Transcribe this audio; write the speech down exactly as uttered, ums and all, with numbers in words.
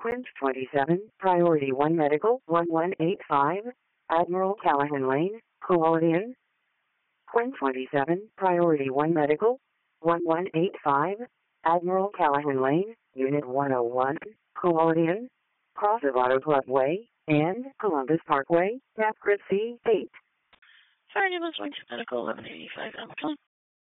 Quint twenty-seven, Priority one Medical, one one eight five, Admiral Callahan Lane, Coalian. Quint twenty-seven, Priority one Medical, one one eight five, Admiral Callahan Lane, Unit one oh one, Coalian, cross of Auto Club Way, and Columbus Parkway, Tapgrid C eight. Sorry, Ambulance one two Medical eleven eighty-five, outcome.